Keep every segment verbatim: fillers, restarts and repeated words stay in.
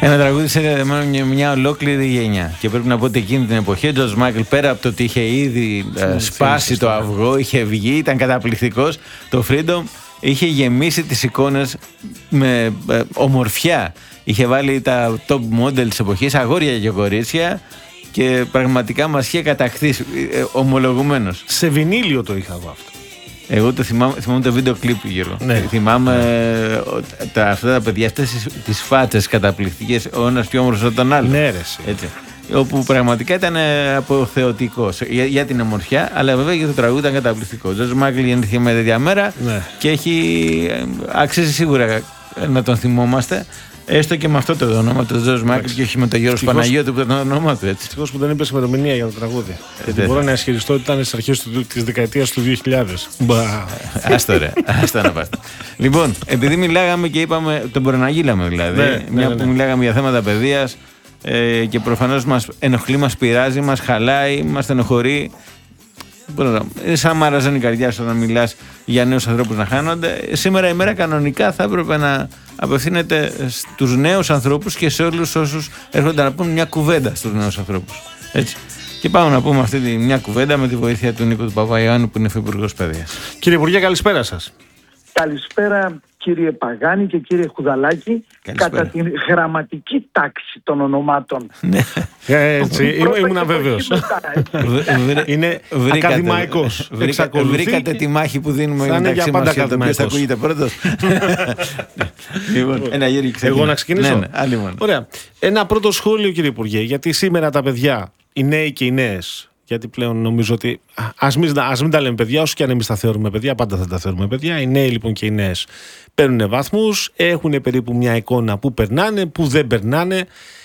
Ένα τραγούδι σε μια, μια ολόκληρη γενιά. Και πρέπει να πω ότι εκείνη την εποχή ο Τζορτζ Μάικλ, πέρα από το ότι είχε ήδη ε, σπάσει το αυγό, είχε βγει, ήταν καταπληκτικός. Το Freedom είχε γεμίσει τις εικόνες με ε, ομορφιά. Είχε βάλει τα top model της εποχής, αγόρια και κορίτσια, και πραγματικά μας είχε κατακτήσει, ε, ομολογουμένως. Σε βινίλιο το είχα εγώ αυτό. Εγώ το θυμάμαι, θυμάμαι το βίντεο κλιπ, Γιώργο. Ναι. Θυμάμαι ναι. Τα, αυτά τα παιδιά, αυτές τις φάτσες καταπληκτικές, ο ένας πιο όμορφος από τον άλλο. Ναι, ρε, έτσι. Όπου πραγματικά ήταν αποθεωτικός για, για την ομορφιά, αλλά βέβαια και το τραγούδι ήταν καταπληκτικό. Ο Τζορτζ Μάικλ γεννήθηκε με τέτοια μέρα, ναι. Και έχει αξίζει σίγουρα να τον θυμόμαστε. Έστω και με αυτό το όνομα, το Τζορτζ Μάικλ, και όχι με τον Γιώργο Παναγιώτη που ήταν το όνομά του. Ευτυχώς που δεν είπες ημερομηνία για το τραγούδι. Γιατί μπορώ να ισχυριστώ ότι ήταν στις αρχές της δεκαετίας του δύο χιλιάδες. Άστο ρε, άστα να πάστε. Λοιπόν, επειδή μιλάγαμε και είπαμε, τον προναγγείλαμε δηλαδή, ναι, μια ναι, ναι, που ναι. μιλάγαμε για θέματα παιδείας, ε, και προφανώς μας ενοχλεί, μας πειράζει, μας χαλάει, μας στενοχωρεί. Είναι σαν μαραζάνει η καρδιά σου όταν μιλάς για νέους ανθρώπους να χάνονται. Σήμερα η μέρα κανονικά θα έπρεπε να απευθύνεται στους νέους ανθρώπους και σε όλους όσους έρχονται να πούν μια κουβέντα στους νέους ανθρώπους. Έτσι. Και πάμε να πούμε αυτή τη μια κουβέντα με τη βοήθεια του Νίκου του Παπαϊωάννου, που είναι Υφυπουργός Παιδείας. Κύριε Υπουργέ, καλησπέρα σας. Καλησπέρα κύριε Παγάνη και κύριε Χουδαλάκη. Καλησπέρα. Κατά την γραμματική τάξη των ονομάτων. Ναι, έτσι, ήμουν βέβαιος. Είναι ακαδημαϊκός. Βρήκατε τη μάχη που δίνουμε μεταξύ μας για το ποιος θα ακούγεται πρώτος. Λοιπόν, εγώ να ξεκινήσω. Ωραία. Ένα πρώτο σχόλιο, κύριε Υπουργέ, γιατί σήμερα τα παιδιά, οι νέοι και οι νέες, γιατί πλέον νομίζω ότι ας μην, ας μην τα λέμε παιδιά, όσο και αν εμείς τα θεωρούμε παιδιά, πάντα θα τα θεωρούμε παιδιά. Οι νέοι λοιπόν και οι νέες παίρνουν βαθμούς, έχουν περίπου μια εικόνα που περνάνε, που δεν περνάνε.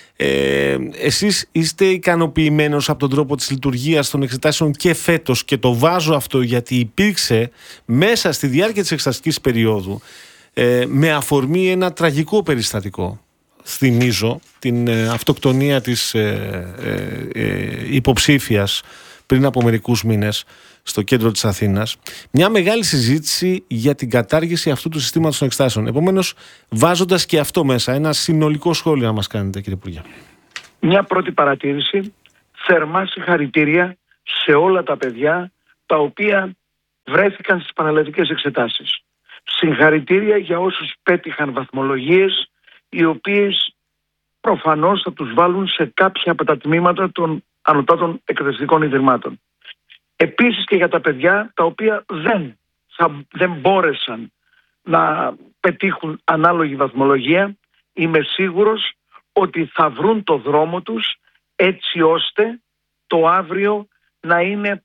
Ε, εσείς είστε ικανοποιημένος από τον τρόπο της λειτουργίας των εξετάσεων και φέτος, και το βάζω αυτό γιατί υπήρξε μέσα στη διάρκεια της εξεταστικής περίοδου, ε, με αφορμή ένα τραγικό περιστατικό. Θυμίζω την ε, αυτοκτονία της ε, ε, ε, υποψήφιας πριν από μερικούς μήνες στο κέντρο της Αθήνας. Μια μεγάλη συζήτηση για την κατάργηση αυτού του συστήματος των εξετάσεων. Επομένως, βάζοντας και αυτό μέσα, ένα συνολικό σχόλιο να μας κάνετε, κύριε Υπουργέ. Μια πρώτη παρατήρηση. Θερμά συγχαρητήρια σε όλα τα παιδιά τα οποία βρέθηκαν στις πανελλαδικές εξετάσεις. Συγχαρητήρια για όσους πέτυχαν βαθμολογίες οι οποίες προφανώς θα τους βάλουν σε κάποια από τα τμήματα των ανωτάτων εκπαιδευτικών ιδρυμάτων. Επίσης και για τα παιδιά τα οποία δεν, θα, δεν μπόρεσαν να πετύχουν ανάλογη βαθμολογία, είμαι σίγουρος ότι θα βρουν το δρόμο τους έτσι ώστε το αύριο να είναι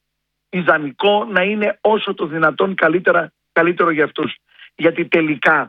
ιδανικό, να είναι όσο το δυνατόν καλύτερα, καλύτερο για αυτούς. Γιατί τελικά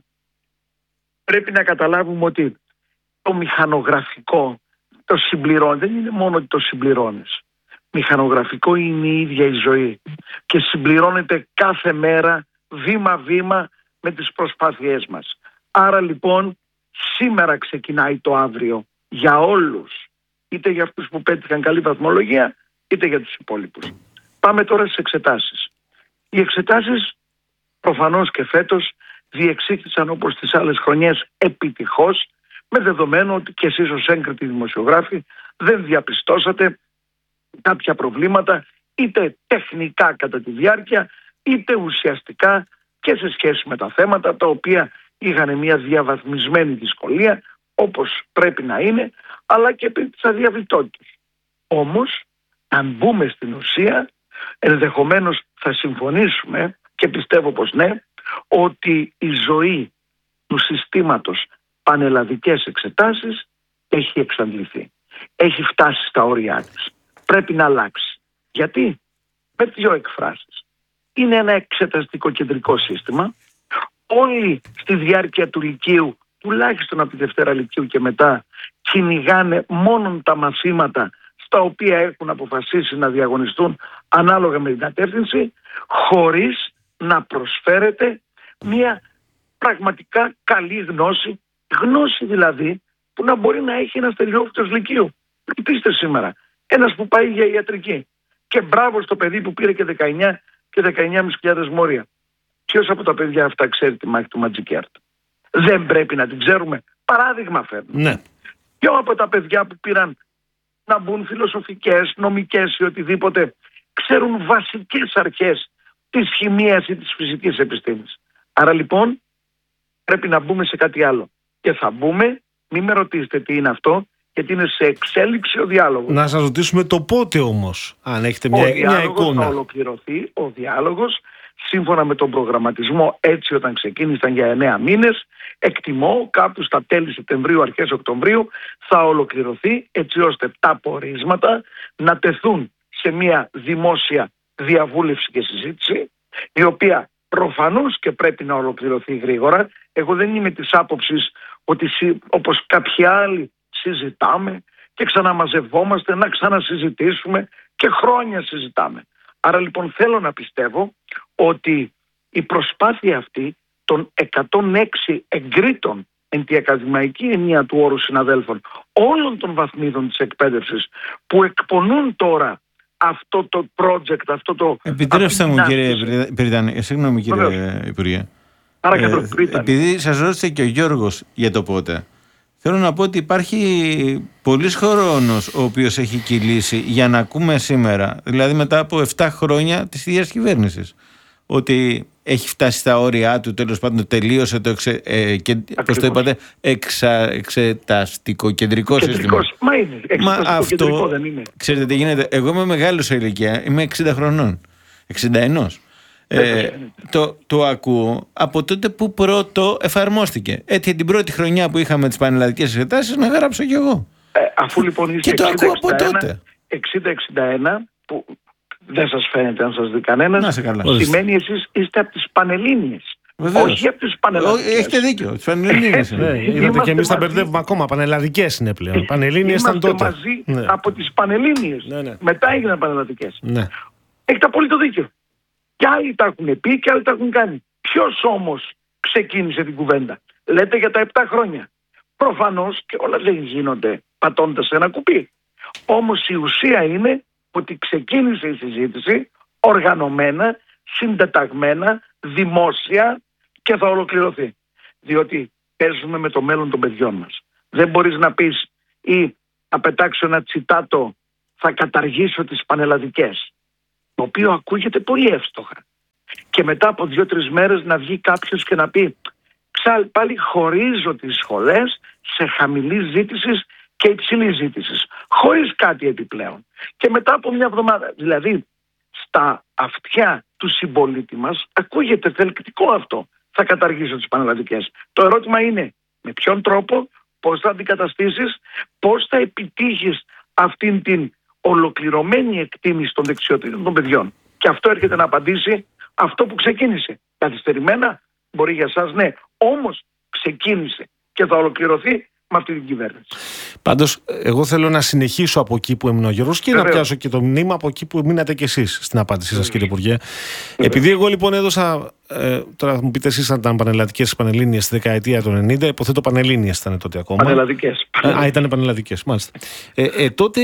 πρέπει να καταλάβουμε ότι το μηχανογραφικό το συμπληρώνει. Δεν είναι μόνο ότι το συμπληρώνεις. Μηχανογραφικό είναι η ίδια η ζωή και συμπληρώνεται κάθε μέρα βήμα-βήμα με τις προσπάθειές μας. Άρα λοιπόν σήμερα ξεκινάει το αύριο για όλους, είτε για αυτούς που πέτυχαν καλή βαθμολογία είτε για τους υπόλοιπους. Πάμε τώρα στις εξετάσεις. Οι εξετάσεις προφανώς και φέτος διεξήχθησαν όπως τις άλλες χρονιές επιτυχώς, με δεδομένο ότι και εσείς ως έγκριτοι δημοσιογράφοι δεν διαπιστώσατε κάποια προβλήματα είτε τεχνικά κατά τη διάρκεια είτε ουσιαστικά και σε σχέση με τα θέματα τα οποία είχαν μια διαβαθμισμένη δυσκολία όπως πρέπει να είναι, αλλά και επί της αδιαβλητότητας. Όμως αν μπούμε στην ουσία ενδεχομένως θα συμφωνήσουμε, και πιστεύω πως ναι, ότι η ζωή του συστήματος πανελλαδικές εξετάσεις έχει εξαντληθεί. Έχει φτάσει στα όρια της. Πρέπει να αλλάξει. Γιατί? Με δύο εκφράσεις. Είναι ένα εξεταστικό κεντρικό σύστημα. Όλοι στη διάρκεια του λυκείου, τουλάχιστον από τη Δευτέρα Λυκείου και μετά, κυνηγάνε μόνο τα μαθήματα στα οποία έχουν αποφασίσει να διαγωνιστούν ανάλογα με την κατεύθυνση, χωρίς να προσφέρεται μια πραγματικά καλή γνώση, γνώση δηλαδή που να μπορεί να έχει ένας τελειόφυτος λυκείου. Ρωτήστε σήμερα ένας που πάει για ιατρική και μπράβο στο παιδί που πήρε και δεκαεννιά και δεκαεννιά χιλιάδες μόρια. Ποιος από τα παιδιά αυτά ξέρει τη μάχη του Magic Art? Δεν πρέπει να την ξέρουμε? Παράδειγμα φέρνω. Ναι. Ποιο από τα παιδιά που πήραν να μπουν φιλοσοφικές, νομικές ή οτιδήποτε ξέρουν βασικές αρχές της χημείας ή της φυσικής επιστήμης? Άρα λοιπόν πρέπει να μπούμε σε κάτι άλλο. Και θα μπούμε, μην με ρωτήσετε τι είναι αυτό, γιατί είναι σε εξέλιξη ο διάλογος. Να σας ρωτήσουμε το πότε όμως, αν έχετε μια, ο μια διάλογος εικόνα. Θα ολοκληρωθεί ο διάλογος σύμφωνα με τον προγραμματισμό, έτσι όταν ξεκίνησαν για εννέα μήνες. Εκτιμώ κάπου στα τέλη Σεπτεμβρίου, αρχές Οκτωβρίου θα ολοκληρωθεί, έτσι ώστε τα πορίσματα να τεθούν σε μια δημόσια διαβούλευση και συζήτηση, η οποία προφανώς και πρέπει να ολοκληρωθεί γρήγορα. Εγώ δεν είμαι της άποψης ότι όπως κάποιοι άλλοι συζητάμε και ξαναμαζευόμαστε να ξανασυζητήσουμε και χρόνια συζητάμε. Άρα λοιπόν θέλω να πιστεύω ότι η προσπάθεια αυτή των εκατόν έξι εγκρίτων εν τη ακαδημαϊκή ενία του όρου συναδέλφων όλων των βαθμίδων της εκπαίδευσης που εκπονούν τώρα αυτό το project, αυτό το... Επιτρέψτε μου κύριε Πυριτάνη, συγγνώμη κύριε Υπουργέ. Παρακαλώ, ε, επειδή σας ρώτησε και ο Γιώργος για το πότε, θέλω να πω ότι υπάρχει πολύς χρόνος ο οποίος έχει κυλήσει για να ακούμε σήμερα, δηλαδή μετά από επτά χρόνια της ίδιας κυβέρνησης, ότι έχει φτάσει στα όρια του, τέλος πάντων τελείωσε το εξε, ε, και, πώς το είπατε, εξα, εξεταστικό κεντρικό σύστημα. Μα είναι, Μα αυτό, κεντρικό δεν είναι. Ξέρετε τι γίνεται, εγώ είμαι μεγάλος σε ηλικία, είμαι εξήντα χρονών, εξήντα ένα. Ε, το, το ακούω από τότε που πρώτο εφαρμόστηκε. Έτσι την πρώτη χρονιά που είχαμε τις πανελλαδικές εξετάσεις να γράψω κι εγώ. Ε, αφού λοιπόν είστε και το ακούω από τότε. εξήντα εξήντα ένα που δεν σας φαίνεται αν σας δει κανένας, σημαίνει εσείς είστε από τις Πανελλήνιες. Βεβαίως. Όχι από τις Πανελλαδικές. Έχετε δίκιο, τις Πανελλήνιες είναι. Είδατε και εμείς τα μπερδεύουμε ακόμα, Πανελλαδικές είναι πλέον. Πανελλήνιες ήταν τότε. Μαζί ναι. από τις Πανελλήνιες. Ναι, ναι. Μετά έγιναν Πανελλαδικές. Ναι. Έχετε απόλυτο δίκιο. Και άλλοι τα έχουν πει και άλλοι τα έχουν κάνει. Ποιος όμως ξεκίνησε την κουβέντα? Λέτε για τα επτά χρόνια. Προφανώς και όλα δεν γίνονται πατώντας ένα κουπί. Όμως η ουσία είναι ότι ξεκίνησε η συζήτηση οργανωμένα, συντεταγμένα, δημόσια και θα ολοκληρωθεί. Διότι παίζουμε με το μέλλον των παιδιών μας. Δεν μπορείς να πεις ή να πετάξω ένα τσιτάτο «θα καταργήσω τις πανελλαδικές», το οποίο ακούγεται πολύ εύστοχα. Και μετά από δύο-τρεις μέρες να βγει κάποιος και να πει «Ξα, πάλι χωρίζω τις σχολές σε χαμηλή ζήτηση και υψηλή ζήτηση, χωρίς κάτι επιπλέον». Και μετά από μια εβδομάδα, δηλαδή στα αυτιά του συμπολίτη μας ακούγεται θελκτικό αυτό. Θα καταργήσω τις πανελλαδικές. Το ερώτημα είναι με ποιον τρόπο, πώς θα αντικαταστήσεις, πώς θα επιτύχεις αυτήν την ολοκληρωμένη εκτίμηση των δεξιοτήτων των παιδιών. Και αυτό έρχεται να απαντήσει αυτό που ξεκίνησε. Καθυστερημένα, μπορεί για σας ναι, όμως ξεκίνησε και θα ολοκληρωθεί με αυτή την κυβέρνηση. Πάντως, εγώ θέλω να συνεχίσω από εκεί που έμεινε ο Γιώργος και Βεβαίως. να πιάσω και το μνήμα από εκεί που μείνατε κι εσείς στην απάντησή σας, κύριε Υπουργέ. Βεβαίως. Επειδή εγώ λοιπόν έδωσα. Ε, τώρα θα μου πείτε εσείς αν ήταν πανελλαδικές Πανελλήνιες στη δεκαετία του ενενήντα, υποθέτω Πανελλήνιες ήταν τότε ακόμα. Πανελλαδικές. Α, ήταν πανελλαδικές, μάλιστα. Ε, ε, τότε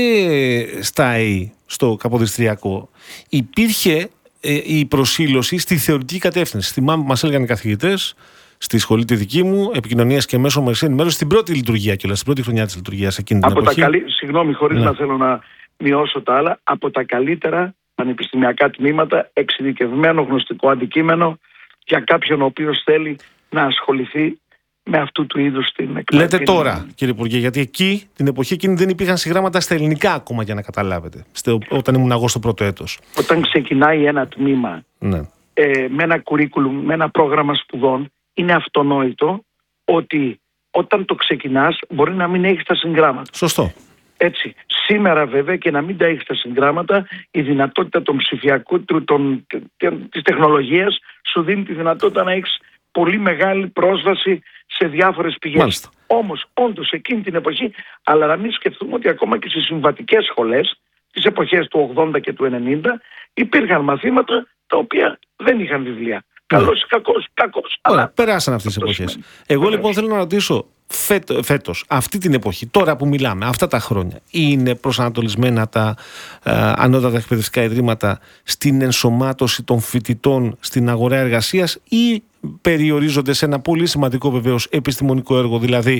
στα ΑΕΗ, στο Καποδιστριακό, υπήρχε ε, η προσήλωση στη θεωρητική κατεύθυνση. Θυμάμαι που μας έλεγαν οι καθηγητές στη σχολή τη δική μου, επικοινωνίας και μέσω μεσαίου ενημέρωσης, στην πρώτη λειτουργία κιόλας, στην πρώτη χρονιά της λειτουργίας εκείνη την από εποχή. Τα καλύ... Συγγνώμη, χωρίς ναι. να θέλω να μειώσω τα άλλα, από τα καλύτερα πανεπιστημιακά τμήματα, εξειδικευμένο γνωστικό αντικείμενο για κάποιον ο οποίος θέλει να ασχοληθεί με αυτού του είδους την εκπαίδευση. Λέτε τώρα, κύριε Υπουργέ, γιατί εκεί την εποχή εκείνη δεν υπήρχαν συγγράμματα στα ελληνικά ακόμα, για να καταλάβετε, όταν ήμουν εγώ στο πρώτο έτος. Όταν ξεκινάει ένα τμήμα ναι. ε, με ένα κουρίκουλουμ, με ένα πρόγραμμα σπουδών, είναι αυτονόητο ότι όταν το ξεκινάς μπορεί να μην έχεις τα συγγράμματα. Σωστό. Έτσι. Σήμερα βέβαια και να μην τα έχεις τα συγγράμματα, η δυνατότητα των ψηφιακού, των, της τεχνολογίας σου δίνει τη δυνατότητα να έχεις πολύ μεγάλη πρόσβαση σε διάφορες πηγές. Μάλιστα. Όμως όντως εκείνη την εποχή, αλλά να μην σκεφτούμε ότι ακόμα και στις συμβατικές σχολές, τις εποχές του ογδόντα και του ενενήντα, υπήρχαν μαθήματα τα οποία δεν είχαν βιβλία. Καλός ή κακός, κακός. Ωραία, περάσαν αυτές τις εποχές. Εγώ λοιπόν θέλω να ρωτήσω, φέτο, φέτος, αυτή την εποχή, τώρα που μιλάμε, αυτά τα χρόνια, είναι προσανατολισμένα τα ε, ανώτατα εκπαιδευτικά ιδρύματα στην ενσωμάτωση των φοιτητών στην αγορά εργασίας ή περιορίζονται σε ένα πολύ σημαντικό βεβαίως επιστημονικό έργο, δηλαδή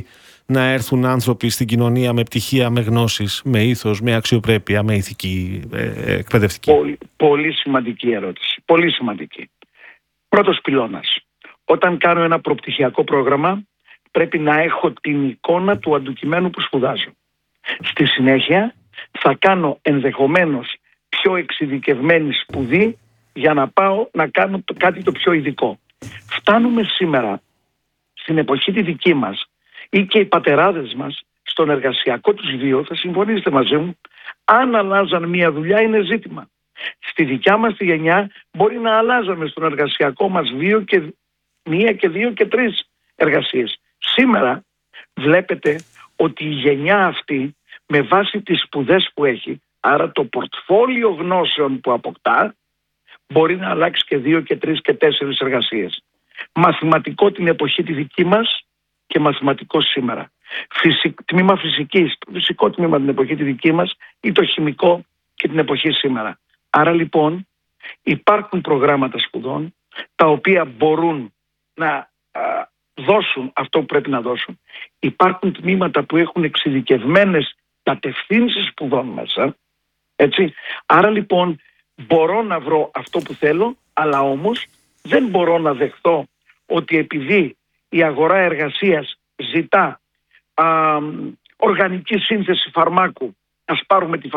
να έρθουν άνθρωποι στην κοινωνία με πτυχία, με γνώσεις, με ήθος, με αξιοπρέπεια, με ηθική, ε, εκπαιδευτική. Πολύ, πολύ σημαντική ερώτηση. Πολύ σημαντική. Πρώτος πυλώνας. Όταν κάνω ένα προπτυχιακό πρόγραμμα, πρέπει να έχω την εικόνα του αντικειμένου που σπουδάζω. Στη συνέχεια θα κάνω ενδεχομένως πιο εξειδικευμένη σπουδή για να πάω να κάνω το, κάτι το πιο ειδικό. Φτάνουμε σήμερα στην εποχή τη δική μας ή και οι πατεράδες μας στον εργασιακό τους βίο, θα συμφωνήσετε μαζί μου, αν αλλάζαν μία δουλειά είναι ζήτημα. Στη δικιά μας τη γενιά μπορεί να αλλάζαμε στον εργασιακό μας βίο και μία και δύο και τρεις εργασίες. Σήμερα βλέπετε ότι η γενιά αυτή με βάση τις σπουδές που έχει, άρα το πορτφόλιο γνώσεων που αποκτά, μπορεί να αλλάξει και δύο και τρεις και τέσσερις εργασίες. Μαθηματικό την εποχή τη δική μας και μαθηματικό σήμερα. Φυσικ, τμήμα φυσικής, το φυσικό τμήμα την εποχή τη δική μας ή το χημικό και την εποχή σήμερα. Άρα λοιπόν υπάρχουν προγράμματα σπουδών τα οποία μπορούν να α, δώσουν αυτό που πρέπει να δώσουν. Υπάρχουν τμήματα που έχουν εξειδικευμένες κατευθύνσεις σπουδών μέσα. Έτσι. Άρα λοιπόν μπορώ να βρω αυτό που θέλω, αλλά όμως δεν μπορώ να δεχθώ ότι επειδή η αγορά εργασίας ζητά α, οργανική σύνθεση φαρμάκου, ας πάρουμε τη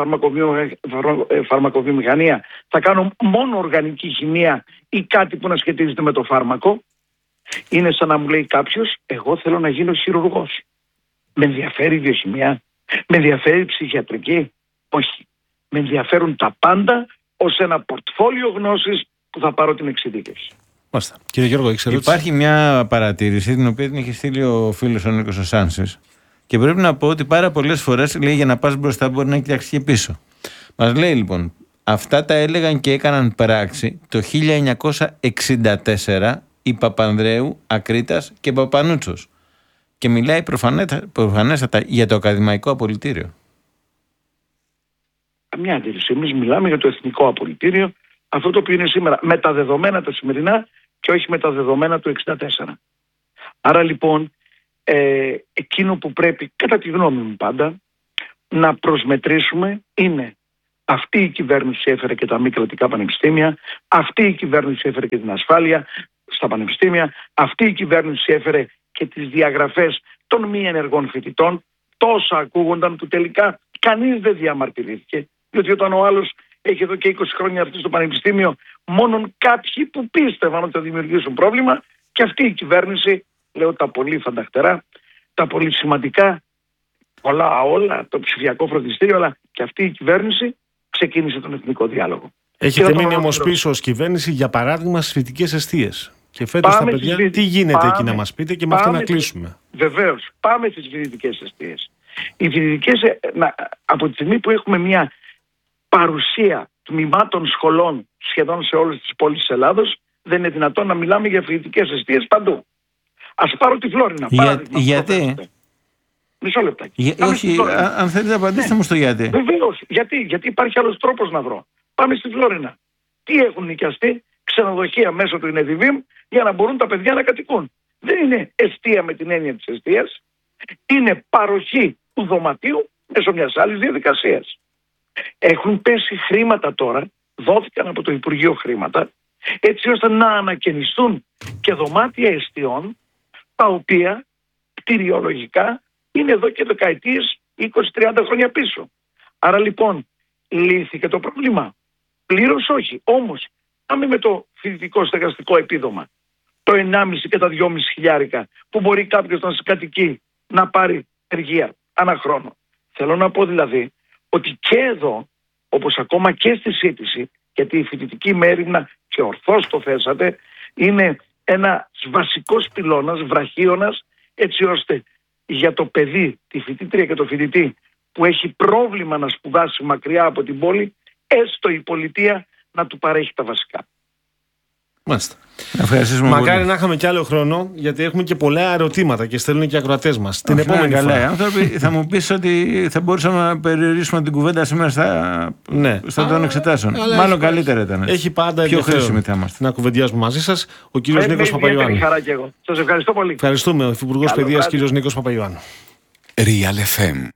φαρμακοβιομηχανία, θα κάνω μόνο οργανική χημεία ή κάτι που να σχετίζεται με το φάρμακο. Είναι σαν να μου λέει κάποιος, εγώ θέλω να γίνω χειρουργός. Με ενδιαφέρει η βιοχημία, με ενδιαφέρει η ψυχιατρική. Όχι. Με ενδιαφέρουν τα πάντα ως ένα πορτφόλιο γνώσης που θα πάρω την εξειδίκευση. Μάλιστα. Κύριε Γιώργο, έχεις ερώτηση? Υπάρχει μια παρατήρηση την οποία την έχει στείλει ο φίλος ο Νίκος ο Σάνσης και πρέπει να πω ότι πάρα πολλές φορές λέει για να πας μπροστά μπορεί να κοιτάξεις και πίσω. Μας λέει λοιπόν, αυτά τα έλεγαν και έκαναν πράξη το χίλια εννιακόσια εξήντα τέσσερα η Παπανδρέου, Ακρίτας και Παπανούτσος και μιλάει προφανέστατα για το ακαδημαϊκό απολυτήριο. Καμιά αντίρρηση. Εμείς μιλάμε για το εθνικό απολυτήριο, αυτό το οποίο είναι σήμερα με τα δεδομένα τα σημερινά και όχι με τα δεδομένα του εξήντα τέσσερα. Άρα λοιπόν ε, εκείνο που πρέπει κατά τη γνώμη μου πάντα να προσμετρήσουμε είναι αυτή η κυβέρνηση έφερε και τα μη κρατικά πανεπιστήμια, αυτή η κυβέρνηση έφερε και την ασφάλεια στα πανεπιστήμια, αυτή η κυβέρνηση έφερε και τις διαγραφές των μη ενεργών φοιτητών, τόσα ακούγονταν που τελικά κανείς δεν διαμαρτυρήθηκε, διότι όταν ο άλλος έχει εδώ και είκοσι χρόνια έρθει στο πανεπιστήμιο, μόνον κάποιοι που πίστευαν ότι θα δημιουργήσουν πρόβλημα και αυτή η κυβέρνηση, λέω τα πολύ φανταχτερά, τα πολύ σημαντικά, πολλά όλα, το ψηφιακό φροντιστήριο, αλλά και αυτή η κυβέρνηση ξεκίνησε τον εθνικό διάλογο. Έχετε μείνει όμως πίσω ως κυβέρνηση, για παράδειγμα, στις φοιτητικές εστίες. Και φέτος τα παιδιά, στις... τι γίνεται πάμε, εκεί να μας πείτε και με αυτό να κλείσουμε. Βεβαίως, πάμε στις φοιτητικές εστίες. Οι φοιτητικές, από τη στιγμή που έχουμε μια παρουσία τμήματων σχολών σχεδόν σε όλες τις πόλεις της Ελλάδος, δεν είναι δυνατόν να μιλάμε για φοιτητικές εστίες παντού. Ας πάρω τη Φλόρινα. Για, γιατί? Μισό λεπτάκι. Για, όχι, α, αν θέλετε απαντήστε ναι. μου στο γιατί. Βεβαίως. Γιατί? Γιατί υπάρχει άλλος τρόπος να βρω. Πάμε στη Φλόρινα. Τι έχουν νοικιαστεί? Ξενοδοχεία μέσω του Ινεδιβήμ για να μπορούν τα παιδιά να κατοικούν. Δεν είναι εστία με την έννοια της εστίας. Είναι παροχή του δωματίου μέσω μιας άλλης διαδικασίας. Έχουν πέσει χρήματα τώρα, δόθηκαν από το Υπουργείο χρήματα, έτσι ώστε να ανακαινιστούν και δωμάτια εστιών, τα οποία κτηριολογικά είναι εδώ και δεκαετίες, είκοσι με τριάντα χρόνια πίσω. Άρα λοιπόν λύθηκε το πρόβλημα. Πλήρως όχι. Όμως πάμε με το φοιτητικό στεγαστικό επίδομα, το ενάμιση και τα δυόμισι χιλιάρικα που μπορεί κάποιος να συγκατοικεί να πάρει εργία ανά χρόνο. Θέλω να πω δηλαδή ότι και εδώ, όπως ακόμα και στη σύντηση, γιατί η φοιτητική μέρημνα και ορθώς το θέσατε, είναι ένα βασικός πυλώνας, βραχίωνας, έτσι ώστε για το παιδί, τη φοιτήτρια και το φοιτητή που έχει πρόβλημα να σπουδάσει μακριά από την πόλη, έστω η πολιτεία να του παρέχει τα βασικά. Μάλιστα. Μακάρι πολύ. Να είχαμε κι άλλο χρόνο, γιατί έχουμε και πολλά ερωτήματα και στέλνουν και ακροατές μας. Την επόμενη καλά, φορά. Άνθρωποι, θα μου πεις ότι θα μπορούσαμε να περιορίσουμε την κουβέντα σήμερα στα, ναι. στα των εξετάσεων. Μάλλον έχει, καλύτερα ήταν. Έχει πάντα πιο χρήσιμη θα είμαστε. Να κουβεντιάσουμε μαζί σας. Ο κύριος Νίκος Παπαϊωάννου. Σας ευχαριστώ πολύ. Ευχαριστούμε. Ο Υφυπουργός Παιδείας, κύριος Νίκος Παπαϊωάννου. Real εφ εμ.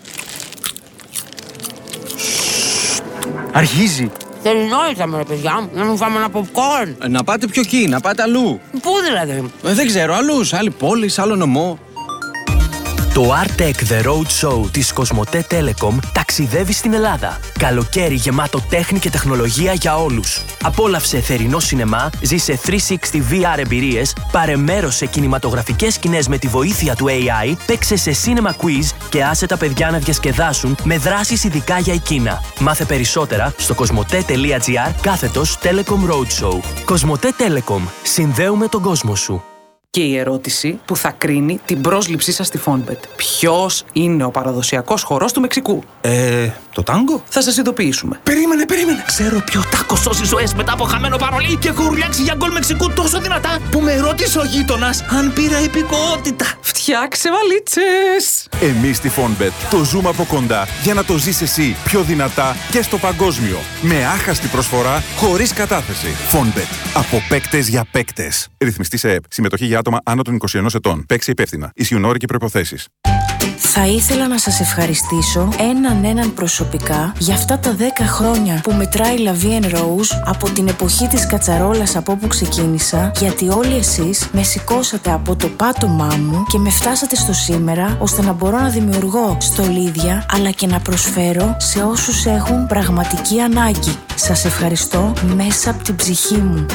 Αρχίζει. Τελειώσαμε μωρέ παιδιά, να μην φάμε ένα popcorn. Να πάτε πιο εκεί, να πάτε αλλού. Πού δηλαδή? Ε, δεν ξέρω, αλλού, άλλη πόλη, άλλο νομό. Το Artec The Road Show της Κοσμοτέ Telecom ταξιδεύει στην Ελλάδα. Καλοκαίρι γεμάτο τέχνη και τεχνολογία για όλους. Απόλαυσε θερινό σινεμά, ζήσε τριακόσια εξήντα βι αρ εμπειρίες, πάρε μέρος σε κινηματογραφικές σκηνές με τη βοήθεια του έι άι, παίξε σε cinema quiz και άσε τα παιδιά να διασκεδάσουν με δράσεις ειδικά για εκείνα. Μάθε περισσότερα στο κοσμοτέ.gr κάθετος Telecom Roadshow. Κοσμοτέ Telecom. Συνδέουμε τον κόσμο σου. Και η ερώτηση που θα κρίνει την πρόσληψή σας στη Fonbet. Ποιος είναι ο παραδοσιακός χορός του Μεξικού? Ε, το τάγκο? Θα σας ειδοποιήσουμε. Περίμενε, περίμενε. Ξέρω ποιο τάκο σώσει ζωές μετά από χαμένο παρολί και έχω ουρλιάξει για γκολ Μεξικού τόσο δυνατά Που με ρώτησε ο γείτονας αν πήρα υπηκότητα. Φτιάξε βαλίτσες! Εμείς στη Fonbet το ζούμε από κοντά για να το ζεις εσύ πιο δυνατά και στο παγκόσμιο. Με άχαστη προσφορά, χωρίς κατάθεση. Fonbet. Από παίκτες για παίκτες. Ρυθμιστή σε ΕΕΠ. Συμμετοχή για άτομα άνω των είκοσι ενός ετών. Παίξε υπεύθυνα. Ισχύουν όροι και προϋποθέσεις. Θα ήθελα να σας ευχαριστήσω έναν έναν προσωπικά για αυτά τα δέκα χρόνια που μετράει La Vie en Rose από την εποχή της κατσαρόλας από όπου ξεκίνησα, γιατί όλοι εσείς με σηκώσατε από το πάτωμά μου και με φτάσατε στο σήμερα ώστε να μπορώ να δημιουργώ στολίδια αλλά και να προσφέρω σε όσους έχουν πραγματική ανάγκη. Σας ευχαριστώ μέσα από την ψυχή μου.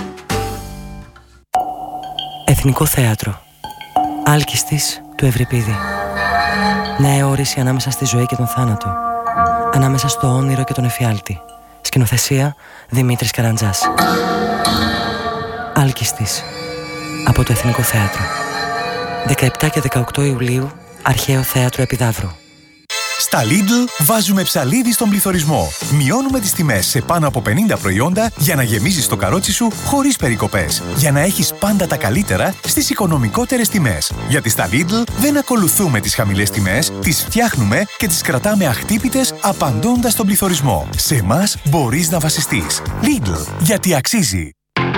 Εθνικό Θέατρο. Άλκηστης του Ευρυπίδη. Νέα όρηση ανάμεσα στη ζωή και τον θάνατο. Ανάμεσα στο όνειρο και τον εφιάλτη. Σκηνοθεσία Δημήτρης Καραντζάς. Άλκηστης. Από το Εθνικό Θέατρο. δεκαεπτά και δεκαοκτώ Ιουλίου, Αρχαίο Θέατρο Επιδαύρου. Στα Lidl βάζουμε ψαλίδι στον πληθωρισμό. Μειώνουμε τις τιμές σε πάνω από πενήντα προϊόντα για να γεμίζεις το καρότσι σου χωρίς περικοπές. Για να έχεις πάντα τα καλύτερα στις οικονομικότερες τιμές. Γιατί στα Lidl δεν ακολουθούμε τις χαμηλές τιμές, τις φτιάχνουμε και τις κρατάμε αχτύπητες απαντώντας στον πληθωρισμό. Σε εμάς μπορείς να βασιστείς. Lidl, γιατί αξίζει.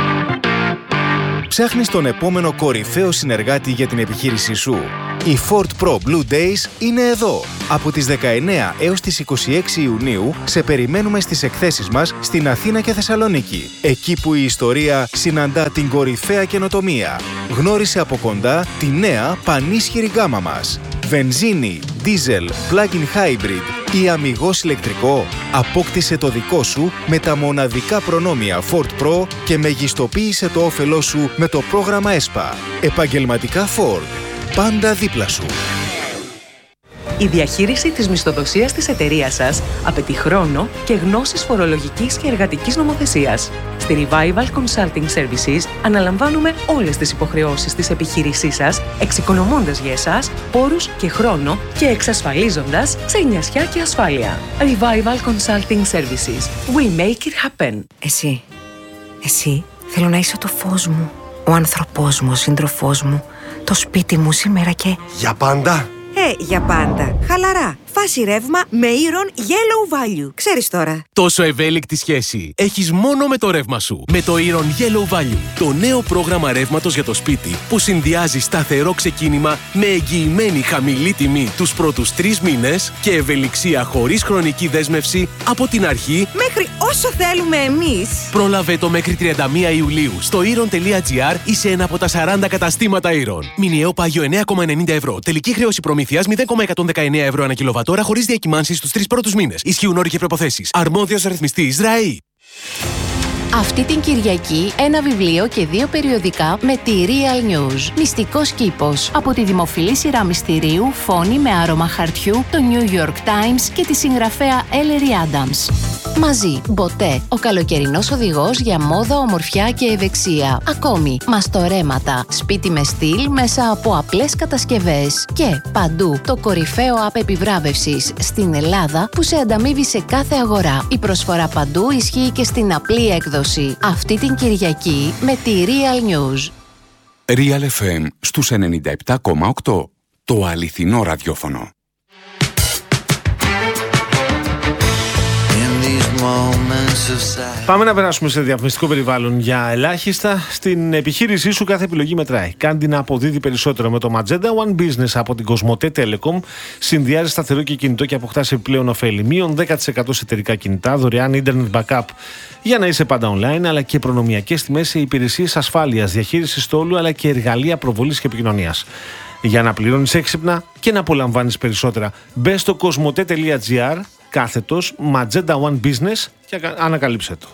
Ψάχνεις τον επόμενο κορυφαίο συνεργάτη για την επιχείρησή σου? Οι Ford Pro Blue Days είναι εδώ. Από τις δεκαεννέα έως τις είκοσι έξι Ιουνίου σε περιμένουμε στις εκθέσεις μας στην Αθήνα και Θεσσαλονίκη. Εκεί που η ιστορία συναντά την κορυφαία καινοτομία. Γνώρισε από κοντά τη νέα πανίσχυρη γκάμα μας. Βενζίνη, δίζελ, plug-in hybrid ή αμιγώς ηλεκτρικό. Απόκτησε το δικό σου με τα μοναδικά προνόμια Ford Pro και μεγιστοποίησε το όφελό σου με το πρόγραμμα ΕΣΠΑ. Επαγγελματικά Ford. Πάντα δίπλα σου. Η διαχείριση της μισθοδοσίας της εταιρείας σας απαιτεί χρόνο και γνώσεις φορολογικής και εργατικής νομοθεσίας. Στη Revival Consulting Services αναλαμβάνουμε όλες τις υποχρεώσεις της επιχείρησής σας, εξοικονομώντας για εσάς πόρους και χρόνο και εξασφαλίζοντας ξενιασιά και ασφάλεια. Revival Consulting Services. We make it happen. Εσύ, εσύ θέλω να είσαι το φως μου, ο άνθρωπός μου, ο σύντροφός μου, το σπίτι μου σήμερα και... Για πάντα! Ε, για πάντα. Χαλαρά. Φάση ρεύμα με Iron Yellow Value. Ξέρεις τώρα. Τόσο ευέλικτη σχέση έχεις μόνο με το ρεύμα σου. Με το Iron Yellow Value. Το νέο πρόγραμμα ρεύματος για το σπίτι που συνδυάζει σταθερό ξεκίνημα με εγγυημένη χαμηλή τιμή τους πρώτους τρεις μήνες και ευελιξία χωρίς χρονική δέσμευση από την αρχή μέχρι όσο θέλουμε εμείς. Πρόλαβε το μέχρι τριάντα μία Ιουλίου στο iron.gr ή σε ένα από τα σαράντα καταστήματα Iron. Μηνιαίο πάγιο εννέα κόμμα ενενήντα ευρώ. Τελική χρέωση προμήθειας μηδέν κόμμα εκατόν δεκαεννέα ευρώ ανά κιλοβατόρα χωρίς διακυμάνσεις στους τρεις πρώτους μήνες. Ισχύουν όροι και προϋποθέσεις. Αρμόδιος ρυθμιστής ΡΑΗ. Αυτή την Κυριακή ένα βιβλίο και δύο περιοδικά με τη Real News. Μυστικός κήπος. Από τη δημοφιλή σειρά μυστηρίου Φόνη με άρωμα χαρτιού, το New York Times και τη συγγραφέα Ellery Adams. Μαζί, Μποτέ, ο καλοκαιρινός οδηγός για μόδα, ομορφιά και ευεξία. Ακόμη, μαστορέματα, σπίτι με στυλ μέσα από απλές κατασκευές. Και παντού, το κορυφαίο app επιβράβευσης στην Ελλάδα που σε ανταμείβει σε κάθε αγορά. Η προσφορά παντού ισχύει και στην απλή έκδοση. Αυτή την Κυριακή με τη Real News. Real εφ εμ στους ενενήντα επτά κόμμα οκτώ. Το αληθινό ραδιόφωνο. Πάμε να περάσουμε σε διαφημιστικό περιβάλλον για ελάχιστα. Στην επιχείρησή σου κάθε επιλογή μετράει. Κάντε να αποδίδει περισσότερο με το Magenta One Business από την Κοσμοτέ Telecom. Συνδυάζει σταθερό και κινητό και αποκτά επιπλέον ωφέλη. Μείον δέκα τοις εκατό σε εταιρικά κινητά, δωρεάν internet backup για να είσαι πάντα online, αλλά και προνομιακές τιμές σε υπηρεσίες ασφάλειας, διαχείρισης στόλου, αλλά και εργαλεία προβολής και επικοινωνίας. Για να πληρώνεις έξυπνα και να απολαμβάνεις περισσότερα, μπες στο κοσμοτέ τελεία τζι άρ κάθετος Magenta One Business και ανακαλύψε το.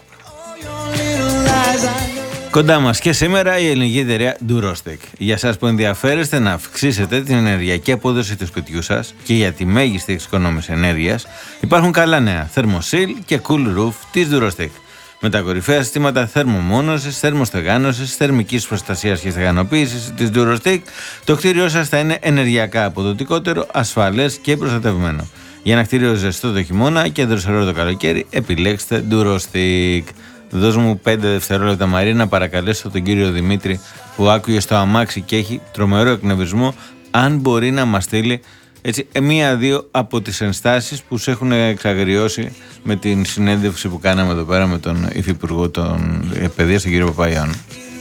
Κοντά μας και σήμερα η ελληνική εταιρεία Durostec. Για εσάς που ενδιαφέρεστε να αυξήσετε την ενεργειακή απόδοση του σπιτιού σας και για τη μέγιστη εξοικονόμηση ενέργειας, υπάρχουν καλά νέα. Thermosil και Cool Roof της Durostec. Με τα κορυφαία συστήματα θερμομόνωσης, θερμοστεγάνωσης, θερμικής προστασίας και στεγανοποίησης της Durostec, το κτίριό σας θα είναι ενεργειακά αποδοτικότερο, ασφαλές και προστατευμένο. Για ένα κτίριο ζεστό το χειμώνα και δροσερό το καλοκαίρι, επιλέξτε Durostec. Δώσ' μου πέντε δευτερόλεπτα, Μαρία, να παρακαλέσω τον κύριο Δημήτρη που άκουγε στο αμάξι και έχει τρομερό εκνευρισμό, αν μπορεί να μας στείλει έτσι μία-δύο από τις ενστάσεις που σε έχουν εξαγριώσει με την συνέντευξη που κάναμε εδώ πέρα με τον Υφυπουργό των Παιδείας, τον κύριο Παπαϊωάννου.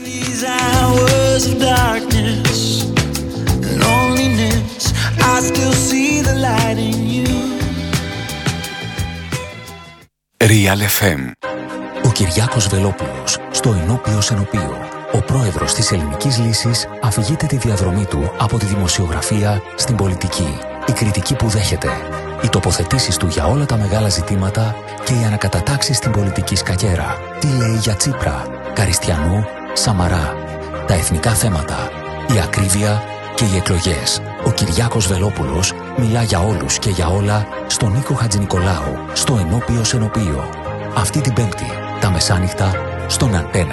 Real εφ εμ. Ο Κυριάκος Βελόπουλος, στο ενώπιο σενοπείο. Ο πρόεδρος της Ελληνικής Λύσης αφηγείται τη διαδρομή του από τη δημοσιογραφία στην πολιτική. Η κριτική που δέχεται, οι τοποθετήσεις του για όλα τα μεγάλα ζητήματα και οι ανακατατάξεις στην πολιτική σκακέρα. Τι λέει για Τσίπρα, Καριστιανού, Σαμαρά. Τα εθνικά θέματα, η ακρίβεια και οι εκλογές. Ο Κυριάκος Βελόπουλος μιλά για όλους και για όλα στον Νίκο Χατζηνικολάου, στο ενώπιο σενοπείο. Αυτή την Πέμπτη, τα μεσάνυχτα, στον Αντένα.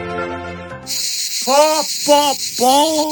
Πω πω πω!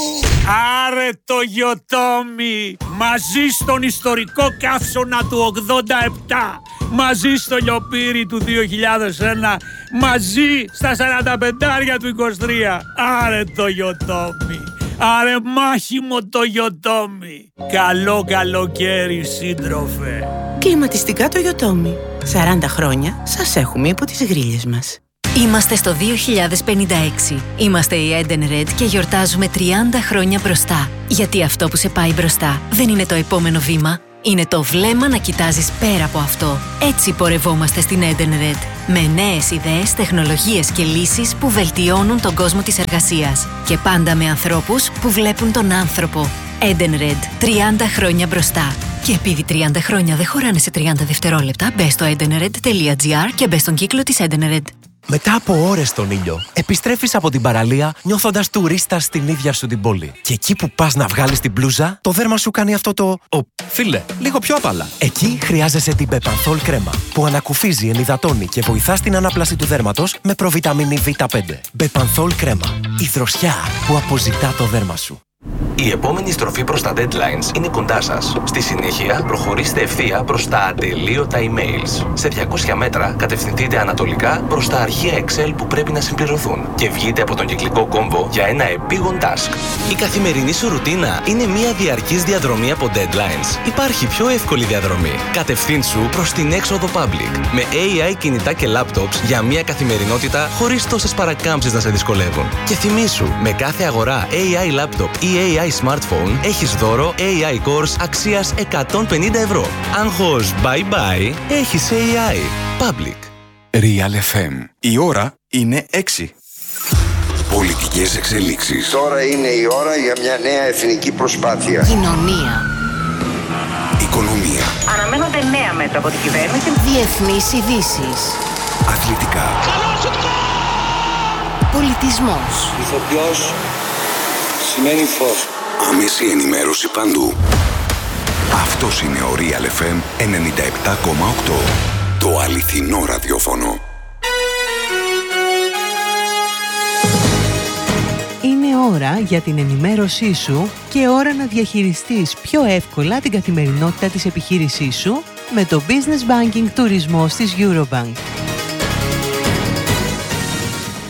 Άρε το Γιοτόμι! Μαζί στον ιστορικό καύσωνα του ογδόντα επτά, μαζί στο λιοπύρι του δύο χιλιάδες ένα, μαζί στα σαράντα πεντάρια του είκοσι τρία. Άρε το Γιοτόμι! Άρε μάχημο το Γιοτόμι! Καλό καλοκαίρι, σύντροφε! Κλιματιστικά το Γιοτόμι. σαράντα χρόνια σας έχουμε υπό τις γρίλες μας. Είμαστε στο δύο χιλιάδες πενήντα έξι. Είμαστε η Edenred και γιορτάζουμε τριάντα χρόνια μπροστά. Γιατί αυτό που σε πάει μπροστά δεν είναι το επόμενο βήμα. Είναι το βλέμμα να κοιτάζεις πέρα από αυτό. Έτσι πορευόμαστε στην Edenred. Με νέες ιδέες, τεχνολογίες και λύσεις που βελτιώνουν τον κόσμο της εργασίας. Και πάντα με ανθρώπους που βλέπουν τον άνθρωπο. Edenred. τριάντα χρόνια μπροστά. Και επειδή τριάντα χρόνια δεν χωράνε σε τριάντα δευτερόλεπτα, μπες στο edenred τελεία τζι άρ και μπες στον κύκλο της Edenred. Μετά από ώρες στον ήλιο, επιστρέφεις από την παραλία νιώθοντας τουρίστας στην ίδια σου την πόλη. Και εκεί που πας να βγάλεις την μπλούζα, το δέρμα σου κάνει αυτό το... Ο, φίλε, λίγο πιο απαλά. Εκεί χρειάζεσαι την Bepanthol κρέμα, που ανακουφίζει, ενυδατώνει και βοηθά στην ανάπλαση του δέρματος με προβιταμίνη βι πέντε. Bepanthol κρέμα, η δροσιά που αποζητά το δέρμα σου. Η επόμενη στροφή προς τα deadlines είναι κοντά σας. Στη συνέχεια, προχωρήστε ευθεία προς τα ατελείωτα emails. Σε διακόσια μέτρα, κατευθυνθείτε ανατολικά προς τα αρχεία Excel που πρέπει να συμπληρωθούν και βγείτε από τον κυκλικό κόμβο για ένα επίγον task. Η καθημερινή σου ρουτίνα είναι μια διαρκής διαδρομή από deadlines. Υπάρχει πιο εύκολη διαδρομή. Κατευθύνσου προς την έξοδο public με έι άι κινητά και laptops για μια καθημερινότητα χωρίς τόσες παρακάμψεις να σε δυσκολεύουν. Και θυμήσου, με κάθε αγορά έι άι laptop ή έι άι smartphone έχεις δώρο έι άι Course αξίας εκατόν πενήντα ευρώ. Άγχος bye bye, έχεις έι άι. Public. Real εφ εμ. Η ώρα είναι έξι. Πολιτικές εξελίξεις. Τώρα είναι η ώρα για μια νέα εθνική προσπάθεια. Κοινωνία. Οικονομία. Αναμένονται νέα μέτρα από την κυβέρνηση. Διεθνείς ειδήσεις. Αθλητικά. Πολιτισμός. Ηθοποιός σημαίνει φως. Άμεση ενημέρωση παντού. Αυτός είναι ο Real εφ εμ ενενήντα επτά κόμμα οκτώ. Το αληθινό ραδιόφωνο. Είναι ώρα για την ενημέρωσή σου και ώρα να διαχειριστείς πιο εύκολα την καθημερινότητα της επιχείρησής σου με το Business Banking Τουρισμός της Eurobank.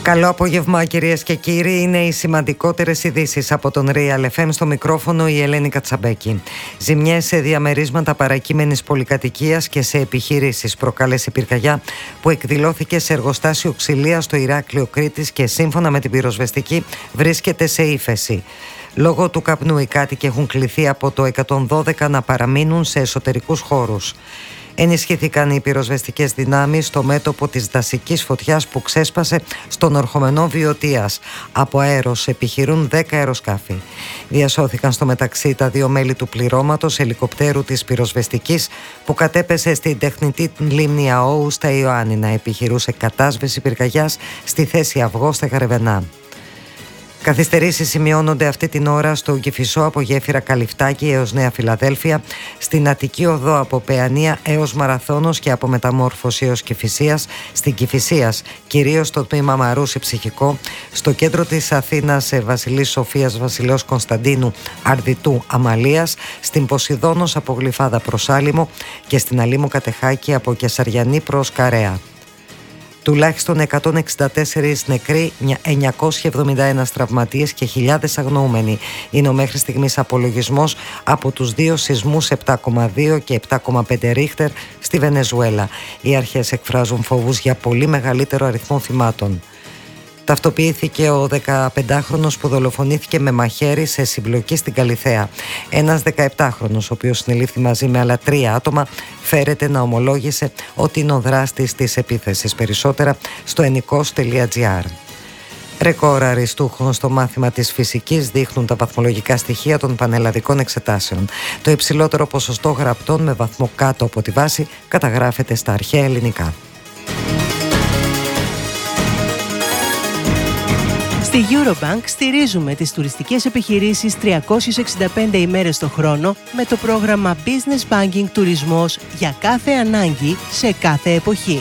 Καλό απόγευμα κυρίες και κύριοι, είναι οι σημαντικότερες ειδήσεις από τον Real εφ εμ, στο μικρόφωνο η Ελένη Κατσαμπέκη. Ζημιές σε διαμερίσματα παρακείμενης πολυκατοικίας και σε επιχειρήσεις προκάλεσε πυρκαγιά που εκδηλώθηκε σε εργοστάσιο ξυλίας στο Ηράκλειο Κρήτης και σύμφωνα με την πυροσβεστική βρίσκεται σε ύφεση. Λόγω του καπνού οι κάτοικοι έχουν κληθεί από το εκατόν δώδεκα να παραμείνουν σε εσωτερικούς χώρους. Ενισχύθηκαν οι πυροσβεστικές δυνάμεις στο μέτωπο της δασικής φωτιάς που ξέσπασε στον ορχομενό Βιωτίας. Από αέρος επιχειρούν δέκα αεροσκάφη. Διασώθηκαν στο μεταξύ τα δύο μέλη του πληρώματος ελικοπτέρου της πυροσβεστικής που κατέπεσε στην τεχνητή λίμνη Αόου στα Ιωάννινα. Επιχειρούσε κατάσβεση πυρκαγιάς στη θέση Αυγό στα Γαρεβενά. Καθυστερήσεις σημειώνονται αυτή την ώρα στο Κηφισό από γέφυρα Καλυφτάκη έως Νέα Φιλαδέλφια, στην Αττική Οδό από Παιανία έως Μαραθώνος και από Μεταμόρφωση έως Κηφισίας, στην Κηφισίας, κυρίως στο τμήμα Μαρούσι Ψυχικό, στο κέντρο της Αθήνας Βασιλής Σοφίας Βασιλέως Κωνσταντίνου Αρδιτού Αμαλίας, στην Ποσειδώνος από Γλυφάδα προς Άλυμο και στην Αλήμο Κατεχάκη από Κεσαριανή προς Καρέα. Τουλάχιστον εκατόν εξήντα τέσσερις νεκροί, εννιακόσιοι εβδομήντα ένα τραυματίες και χιλιάδες αγνοούμενοι. Είναι ο μέχρι στιγμής απολογισμός από τους δύο σεισμούς επτά κόμμα δύο και επτά κόμμα πέντε ρίχτερ στη Βενεζουέλα. Οι αρχές εκφράζουν φόβους για πολύ μεγαλύτερο αριθμό θυμάτων. Ταυτοποιήθηκε ο δεκαπεντάχρονος που δολοφονήθηκε με μαχαίρι σε συμπλοκή στην Καλιθέα. Ένας δεκαεπτάχρονος, ο οποίος συνελήφθη μαζί με άλλα τρία άτομα, φέρεται να ομολόγησε ότι είναι ο δράστης της επίθεσης. Περισσότερα στο ενικός τελεία τζι άρ. Ρεκόρ αριστούχων στο μάθημα της φυσικής δείχνουν τα βαθμολογικά στοιχεία των πανελλαδικών εξετάσεων. Το υψηλότερο ποσοστό γραπτών με βαθμό κάτω από τη βάση καταγράφεται στα αρχαία ελληνικά. Στη Eurobank στηρίζουμε τις τουριστικές επιχειρήσεις τριακόσιες εξήντα πέντε ημέρες το χρόνο με το πρόγραμμα Business Banking Τουρισμός για κάθε ανάγκη σε κάθε εποχή.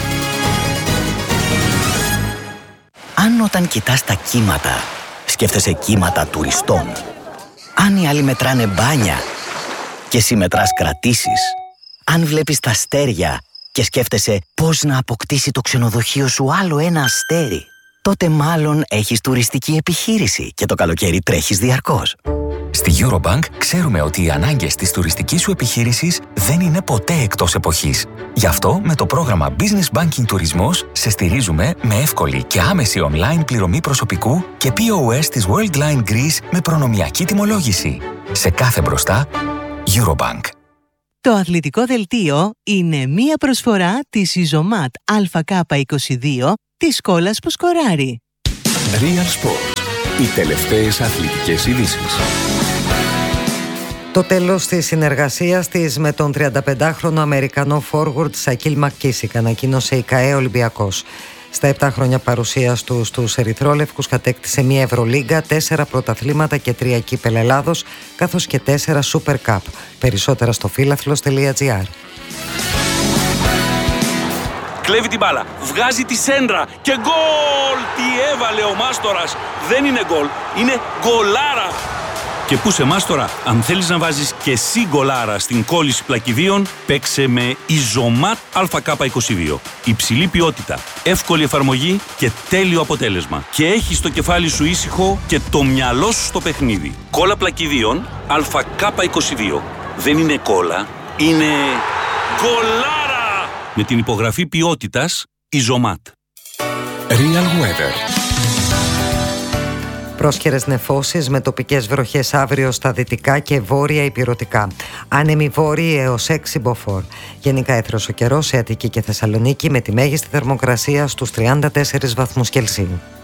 Αν όταν κοιτάς τα κύματα, σκέφτεσαι κύματα τουριστών. Αν οι άλλοι μετράνε μπάνια και εσύ μετράς κρατήσεις. Αν βλέπεις τα αστέρια και σκέφτεσαι πώς να αποκτήσει το ξενοδοχείο σου άλλο ένα αστέρι, τότε μάλλον έχεις τουριστική επιχείρηση και το καλοκαίρι τρέχεις διαρκώς. Στη Eurobank ξέρουμε ότι οι ανάγκες της τουριστικής σου επιχείρησης δεν είναι ποτέ εκτός εποχής. Γι' αυτό με το πρόγραμμα Business Banking Τουρισμός σε στηρίζουμε με εύκολη και άμεση online πληρωμή προσωπικού και πι ο ες της Worldline Greece με προνομιακή τιμολόγηση. Σε κάθε μπροστά, Eurobank. Το αθλητικό δελτίο είναι μία προσφορά της Ιζωμάτ Α Κ είκοσι δύο της κόλλας που σκοράρει. Real Sport. Οι τελευταίες αθλητικές ειδήσεις. Το τέλος της συνεργασίας της με τον τριανταπεντάχρονο Αμερικανό forward Σακίλ Μακκίσικ, ανακοίνωσε η ΚΑΕ Ολυμπιακός. Στα επτά χρόνια παρουσίας του στους ερυθρόλευκους κατέκτησε μία Ευρωλίγκα, τέσσερα πρωταθλήματα και τρία κύπελα Ελλάδος, καθώς και τέσσερα Super Cup. Περισσότερα στο φίλαθλος τελεία τζι άρ. Κλέβει την μπάλα, βγάζει τη σέντρα και γκολ! Τι έβαλε ο Μάστορας! Δεν είναι γκολ, είναι γκολάρα! Και πού σε Μάστορα, αν θέλεις να βάζεις και εσύ γκολάρα στην κόλληση πλακιδίων, παίξε με Ιζωμάτ Α Κ είκοσι δύο. Υψηλή ποιότητα, εύκολη εφαρμογή και τέλειο αποτέλεσμα. Και έχεις το κεφάλι σου ήσυχο και το μυαλό σου στο παιχνίδι. Κόλλα πλακιδίων Α Κ είκοσι δύο. Δεν είναι κόλλα, είναι γκολάρα! Με την υπογραφή ποιότητας Ιζωμάτ. Real Weather. Πρόσκαιρες νεφώσεις με τοπικές βροχές αύριο στα δυτικά και βόρεια ηπειρωτικά. Άνεμοι βόρειοι έως έξι μποφόρ. Γενικά έθρος ο καιρός σε Αττική και Θεσσαλονίκη με τη μέγιστη θερμοκρασία στους τριάντα τέσσερις βαθμούς Κελσίου.